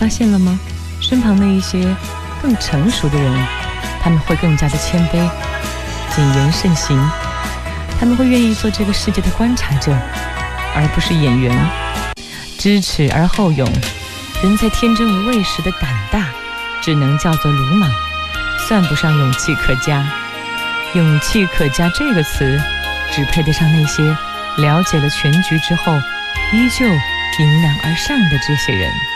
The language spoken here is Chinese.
发现了吗？身旁那一些更成熟的人，他们会更加的谦卑，谨言慎行，他们会愿意做这个世界的观察者，而不是演员。知耻而后勇，人在天真无畏时的胆大，只能叫做鲁莽，算不上勇气可嘉。勇气可嘉这个词，只配得上那些了解了全局之后，依旧迎难而上的这些人。